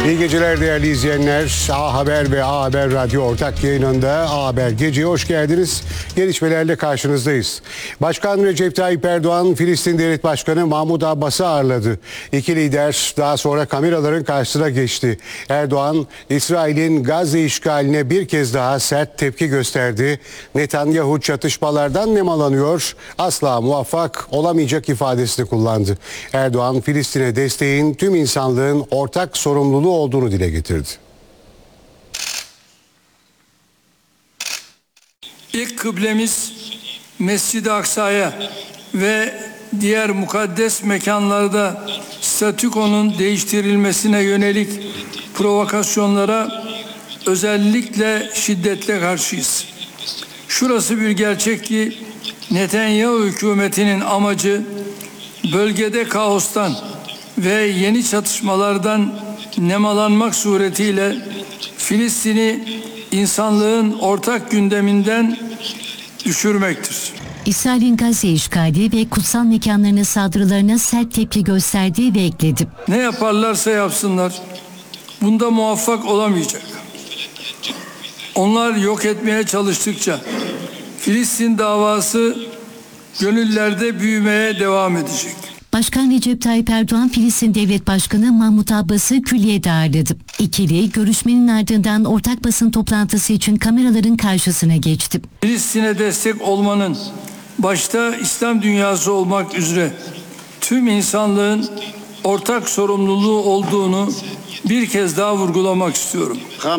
İyi geceler değerli izleyenler. A Haber ve A Haber Radyo ortak yayınında A Haber Gece'ye hoş geldiniz. Gelişmelerle karşınızdayız. Başkan Recep Tayyip Erdoğan, Filistin Devlet Başkanı Mahmut Abbas'ı ağırladı. İki lider daha sonra kameraların karşısına geçti. Erdoğan, İsrail'in Gazze işgaline bir kez daha sert tepki gösterdi. Netanyahu çatışmalardan nemalanıyor, asla muvaffak olamayacak ifadesini kullandı. Erdoğan, Filistin'e desteğin tüm insanlığın ortak sorumluluğu olduğunu dile getirdi. İlk kıblemiz Mescid-i Aksa'ya ve diğer mukaddes mekanlarda statükonun değiştirilmesine yönelik provokasyonlara özellikle şiddetle karşıyız. Şurası bir gerçek ki Netanyahu hükümetinin amacı bölgede kaostan ve yeni çatışmalardan nemalanmak suretiyle Filistin'i insanlığın ortak gündeminden düşürmektir. İsrail'in Gazze işgali ve kutsal mekanlarına saldırılarına sert tepki gösterdiği ve ekledi. Ne yaparlarsa yapsınlar, bunda muvaffak olamayacak. Onlar yok etmeye çalıştıkça Filistin davası gönüllerde büyümeye devam edecek. Başkan Recep Tayyip Erdoğan, Filistin Devlet Başkanı Mahmut Abbas'ı külliyede ağırladı. İkili, görüşmenin ardından ortak basın toplantısı için kameraların karşısına geçti. Filistin'e destek olmanın başta İslam dünyası olmak üzere tüm insanlığın ortak sorumluluğu olduğunu bir kez daha vurgulamak istiyorum.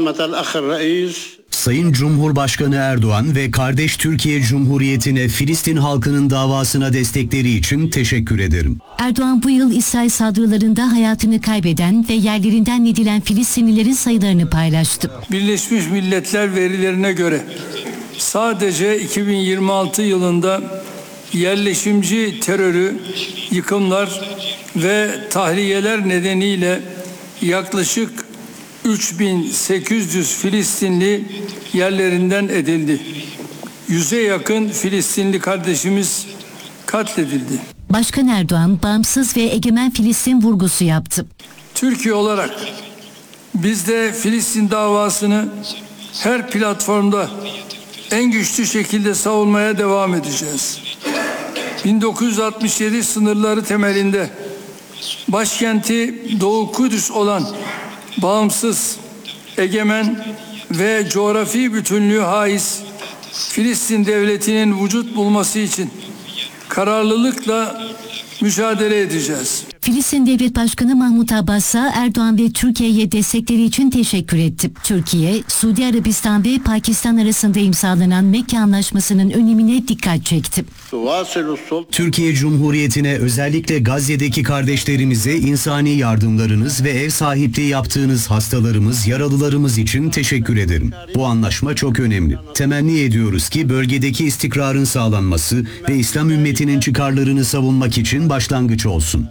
Sayın Cumhurbaşkanı Erdoğan ve kardeş Türkiye Cumhuriyeti'ne Filistin halkının davasına destekleri için teşekkür ederim. Erdoğan bu yıl İsrail saldırılarında hayatını kaybeden ve yerlerinden edilen Filistinlilerin sayılarını paylaştı. Birleşmiş Milletler verilerine göre sadece 2026 yılında yerleşimci terörü, yıkımlar ve tahliyeler nedeniyle yaklaşık 3800 Filistinli yerlerinden edildi. 100'e yakın Filistinli kardeşimiz katledildi. Başkan Erdoğan, bağımsız ve egemen Filistin vurgusu yaptı. Türkiye olarak biz de Filistin davasını her platformda en güçlü şekilde savunmaya devam edeceğiz. 1967 sınırları temelinde başkenti Doğu Kudüs olan bağımsız, egemen ve coğrafi bütünlüğü haiz Filistin devletinin vücut bulması için kararlılıkla mücadele edeceğiz. Filistin Devlet Başkanı Mahmut Abbas'a Erdoğan ve Türkiye'ye destekleri için teşekkür etti. Türkiye, Suudi Arabistan ve Pakistan arasında imzalanan Mekke Anlaşması'nın önemine dikkat çekti. Türkiye Cumhuriyeti'ne özellikle Gazze'deki kardeşlerimize insani yardımlarınız ve ev sahipliği yaptığınız hastalarımız, yaralılarımız için teşekkür ederim. Bu anlaşma çok önemli. Temenni ediyoruz ki bölgedeki istikrarın sağlanması ve İslam ümmetinin çıkarlarını savunmak için başlangıç olsun.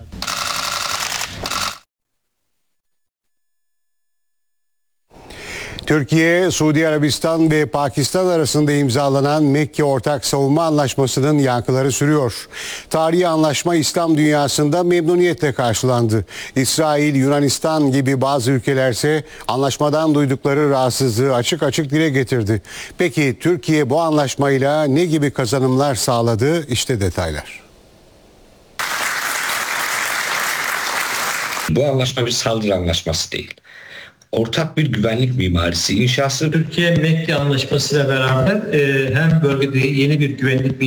Türkiye, Suudi Arabistan ve Pakistan arasında imzalanan Mekke Ortak Savunma Anlaşması'nın yankıları sürüyor. Tarihi anlaşma İslam dünyasında memnuniyetle karşılandı. İsrail, Yunanistan gibi bazı ülkelerse anlaşmadan duydukları rahatsızlığı açık açık dile getirdi. Peki Türkiye bu anlaşmayla ne gibi kazanımlar sağladı? İşte detaylar. Bu anlaşma bir saldırı anlaşması değil. Ortak bir güvenlik mimarisi inşası. Türkiye Mekke Anlaşması ile beraber hem bölgede yeni bir güvenlik